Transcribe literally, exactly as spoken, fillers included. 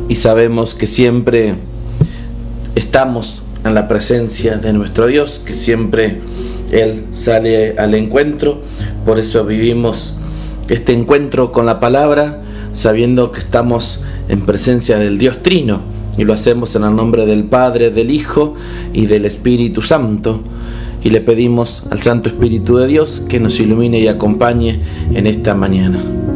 y sabemos que siempre estamos en la presencia de nuestro Dios, que siempre Él sale al encuentro. Por eso vivimos este encuentro con la palabra, sabiendo que estamos en presencia del Dios Trino, y lo hacemos en el nombre del Padre, del Hijo y del Espíritu Santo. Y le pedimos al Santo Espíritu de Dios que nos ilumine y acompañe en esta mañana.